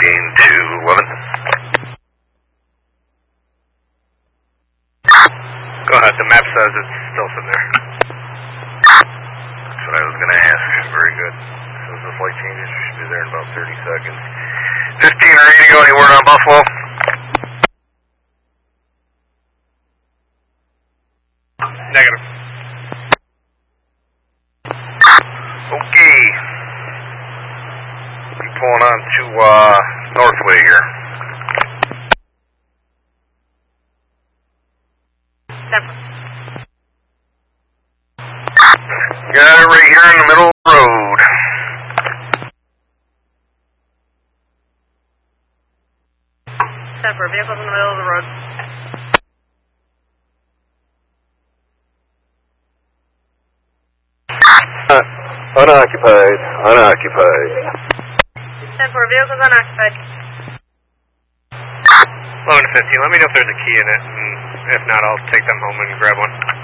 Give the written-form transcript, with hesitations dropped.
gain to 11. Go ahead, the map says it's still sitting there. That's what I was going to ask. Very good. So as the flight changes, we should be there in about 30 seconds. 15 ready to go anywhere on Buffalo? Negative. Okay. I'm pulling on to Northway here. Got it right here in the middle of the road. Semper, vehicles in the middle of the road. Unoccupied. Semper, vehicles unoccupied. 11 to 15, let me know if there's a key in it, and if not, I'll take them home and grab one.